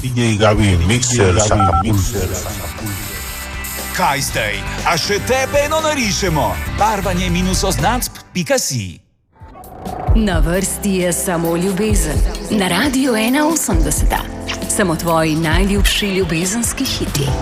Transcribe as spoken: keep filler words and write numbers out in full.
D J Gavin, mikser sa Kapulja. Kaj zdaj? A še tebe eno narišemo? Barvanje minus označb pika si. Na vrsti je samo ljubezen. Na Radiu ena osemdeset. Samo tvoji najljubši ljubezenski hiti.